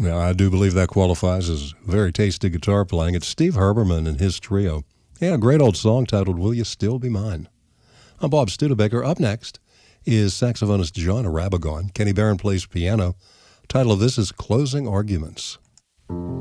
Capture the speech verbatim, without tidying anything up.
Now, I do believe that qualifies as very tasty guitar playing. It's Steve Herbermann and his trio. Yeah, a great old song titled Will You Still Be Mine? I'm Bob Studebaker. Up next is saxophonist John Arabagon. Kenny Barron plays piano. Title of this is Closing Arguments.